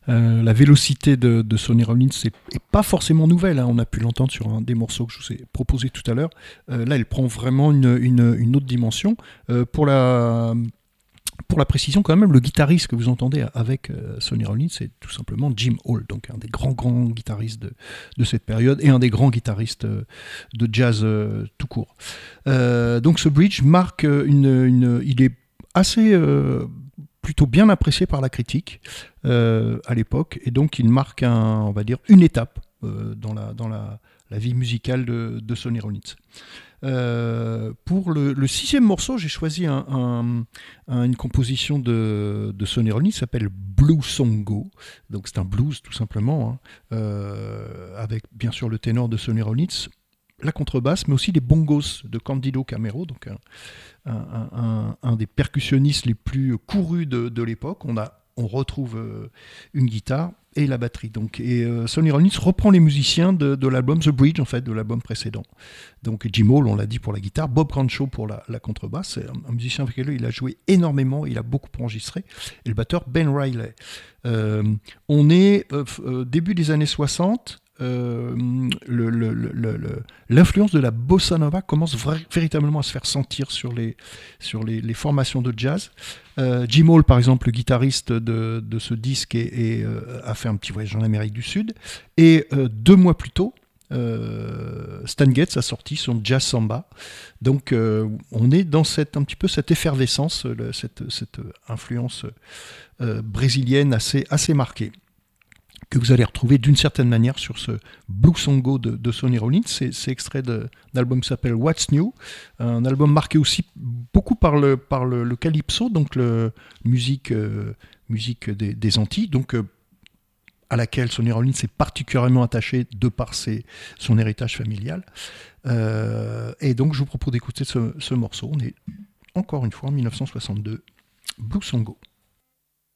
La vélocité de Sonny Rollins est pas forcément nouvelle, hein. On a pu l'entendre sur un des morceaux que je vous ai proposé tout à l'heure. Là, elle prend vraiment une autre dimension. Pour la précision, quand même, le guitariste que vous entendez avec Sonny Rollins, c'est tout simplement Jim Hall, donc un des grands guitaristes de cette période et un des grands guitaristes de jazz tout court. Donc ce bridge marque il est assez plutôt bien apprécié par la critique à l'époque, et donc il marque on va dire une étape dans la vie musicale de Sonny Rollins. Pour le sixième morceau, j'ai choisi une composition de Sonny Rollins qui s'appelle Blue Songo. Donc c'est un blues tout simplement, hein, avec bien sûr le ténor de Sonny Rollins, la contrebasse, mais aussi les bongos de Candido Camero, donc un des percussionnistes les plus courus de l'époque. On retrouve une guitare et la batterie. Sonny Rollins reprend les musiciens de l'album The Bridge, en fait, de l'album précédent. Donc Jim Hall, on l'a dit, pour la guitare, Bob Cranshaw pour la contrebasse. C'est un musicien avec lequel il a joué énormément, il a beaucoup enregistré. Et le batteur Ben Riley. On est début des années 60. L'influence de la bossa nova commence véritablement à se faire sentir sur les formations de jazz. Jim Hall, par exemple, le guitariste de ce disque, a fait un petit voyage en Amérique du Sud. Et 2 mois plus tôt, Stan Getz a sorti son Jazz Samba. Donc on est dans un petit peu cette effervescence, cette influence brésilienne assez marquée, que vous allez retrouver d'une certaine manière sur ce Blue Songo de Sonny Rollins. C'est extrait d'un album qui s'appelle What's New, un album marqué aussi beaucoup par le calypso, donc musique des Antilles, donc à laquelle Sonny Rollins est particulièrement attaché de par son héritage familial. Et donc je vous propose d'écouter ce morceau. On est encore une fois en 1962, Blue Songo.